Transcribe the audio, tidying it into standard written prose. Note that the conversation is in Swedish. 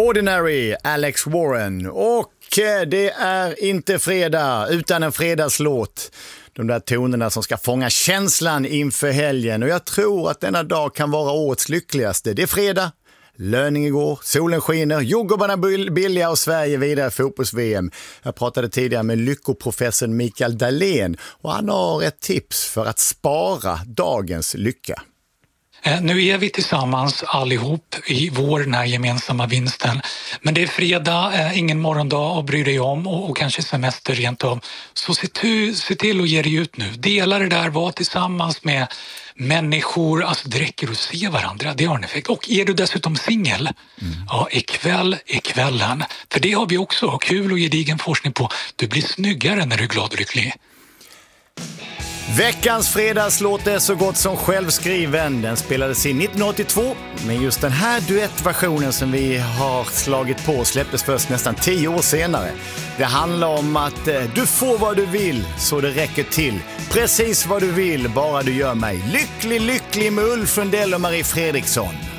Ordinary, Alex Warren. Och det är inte fredag utan en fredagslåt. De där tonerna som ska fånga känslan inför helgen. Och jag tror att denna dag kan vara årets lyckligaste. Det är fredag, löning igår, solen skiner, jordgubbarna billiga och Sverige vidare i fotbolls-VM. Jag pratade tidigare med lyckoprofessorn Mikael Dahlén och han har ett tips för att spara dagens lycka. Nu är vi tillsammans allihop i den här gemensamma vinsten. Men det är fredag, ingen morgondag att bry dig om och kanske semester rent av. Så se till att ge dig ut nu. Dela det där, var tillsammans med människor, alltså det räcker att se varandra, det har en effekt. Och är du dessutom singel, ja, ikväll är kvällen. För det har vi också kul och gedigen forskning på. Du blir snyggare när du är glad och lycklig. Veckans fredagslåt är så gott som självskriven. Den spelades in 1982, men just den här duettversionen som vi har slagit på släpptes först nästan 10 år senare. Det handlar om att du får vad du vill så det räcker till. Precis vad du vill, bara du gör mig lycklig med Ulf Lundell och Marie Fredriksson.